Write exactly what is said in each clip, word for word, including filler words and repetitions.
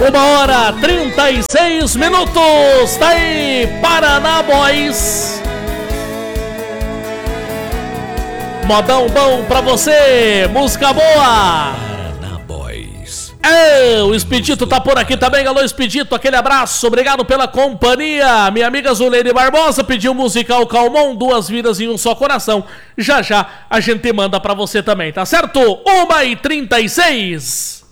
Uma hora trinta e seis minutos. Tá aí, Paraná Boys. Modão bom pra você, música boa. Paraná Boys. É, o Expedito tá por aqui também. Alô, Expedito, aquele abraço, obrigado pela companhia. Minha amiga Zuleide Barbosa pediu musical Calmon, duas vidas em um só coração. Já já a gente manda pra você também, tá certo? uma e trinta e seis.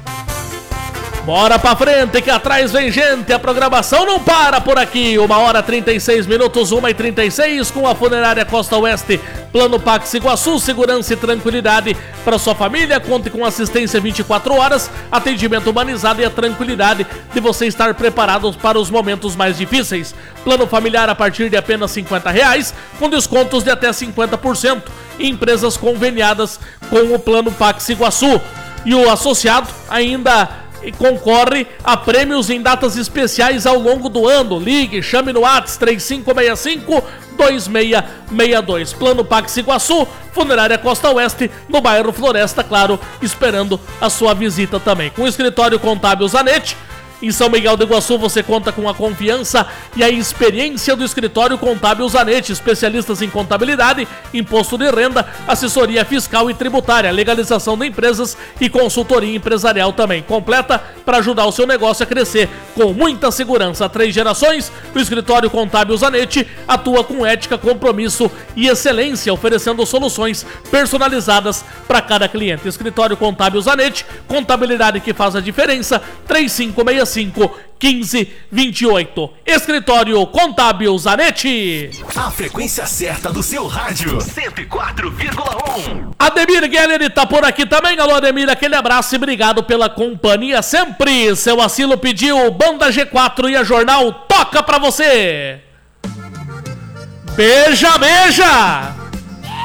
Bora pra frente que atrás vem gente, a programação não para por aqui. Uma hora trinta e seis minutos, uma e trinta e seis, com a Funerária Costa Oeste, Plano Pax Iguaçu, segurança e tranquilidade para sua família. Conte com assistência vinte e quatro horas, atendimento humanizado e a tranquilidade de você estar preparado para os momentos mais difíceis. Plano familiar a partir de apenas cinquenta reais, com descontos de até cinquenta por cento. E empresas conveniadas com o Plano Pax Iguaçu. E o associado ainda e concorre a prêmios em datas especiais ao longo do ano. Ligue, chame no WhatsApp três cinco seis cinco, dois seis seis dois. Plano Pax Iguaçu, Funerária Costa Oeste, no bairro Floresta, claro, esperando a sua visita também. Com o escritório contábil Zanetti, em São Miguel do Iguaçu, você conta com a confiança e a experiência do escritório contábil Zanetti, especialistas em contabilidade, imposto de renda, assessoria fiscal e tributária, legalização de empresas e consultoria empresarial também. Completa para ajudar o seu negócio a crescer com muita segurança. Há três gerações, o escritório contábil Zanetti atua com ética, compromisso e excelência, oferecendo soluções personalizadas para cada cliente. Escritório contábil Zanetti, contabilidade que faz a diferença. Três cinco seis cinco, quinze, vinte e oito. Escritório Contábil Zanetti. A frequência certa do seu rádio. cento e quatro vírgula um. Ademir Geller tá por aqui também. Alô, Ademir, aquele abraço e obrigado pela companhia sempre. Seu Asilo pediu Banda G quatro e a Jornal toca pra você. Beija, beija.